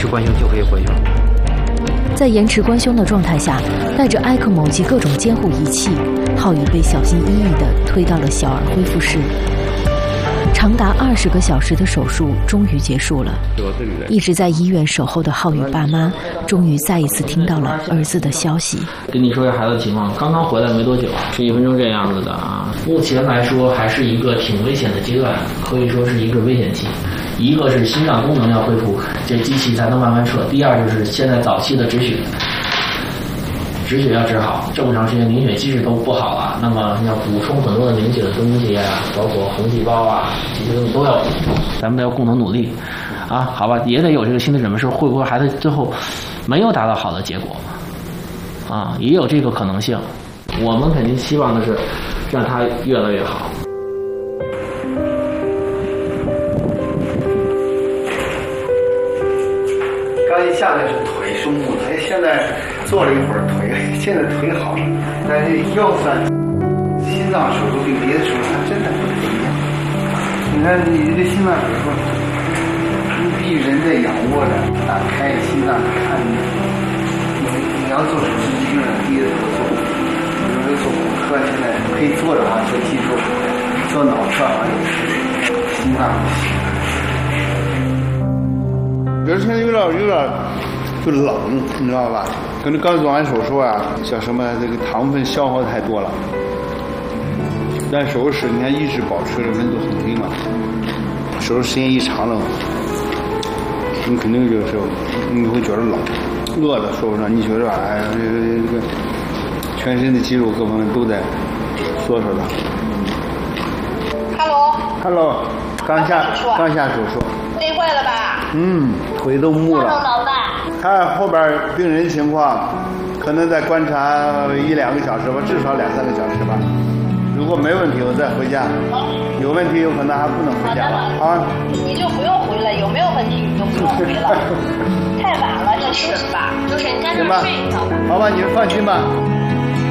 迟关胸就可以回去了。 在延迟关胸的状态下，带着埃克某及各种监护仪器，浩宇被小心翼翼地推到了小儿恢复室。长达20个小时的手术终于结束了。一直在医院守候的浩宇爸妈，终于再一次听到了儿子的消息。 跟你说一下孩子情况，刚刚回来没多久，11分钟这样子的啊。目前来说还是一个挺危险的阶段，可以说是一个危险期。一个是心脏功能要恢复，这机器才能慢慢撤。第二就是现在早期的止血要治好，这么长时间凝血机制都不好了，那么要补充很多的凝血的东西啊，包括红细胞啊，这些东西都要补，咱们都要共同努力啊，好吧，也得有这个心理准备，说会不会孩子最后没有达到好的结果啊，也有这个可能性。我们肯定希望的是让他越来越好。 刚一下来是腿是木的，现在坐了一会儿腿，现在腿好了，但是腰酸。心脏手术跟别的手术还真的不太一样。你看你这个心脏手术，你必须人在仰卧着，打开心脏看你要做手术就让低着头做，比如说做骨科现在可以坐着啊，做肌肉，做脑侧啊也是心脏不行。这现在有点就冷，你知道吧？可能刚做完手术啊，叫什么这个糖分消耗太多了。但手术室你看一直保持着温度很低嘛，手术时间一长了，你肯定有时候你会觉得冷，饿的说不上，你觉得哎呀这个全身的肌肉各方面都在缩着了。Hello， 刚下手术。 累坏了吧？ 腿都木了。看后边病人情况，可能再观察1-2个小时吧，至少2-3个小时吧。如果没问题，我再回家；有问题，有可能还不能回家了。啊， 你就不用回了，有没有问题你就不用回了。太晚了，就休息吧。就是你在这儿睡一觉吧。 好吧，你们放心吧。